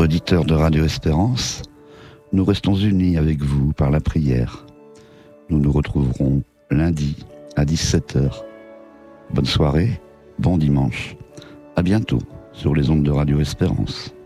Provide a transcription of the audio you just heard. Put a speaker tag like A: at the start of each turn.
A: auditeurs de Radio Espérance, nous restons unis avec vous par la prière. Nous nous retrouverons lundi à 17h. Bonne soirée, bon dimanche. À bientôt sur les ondes de Radio Espérance.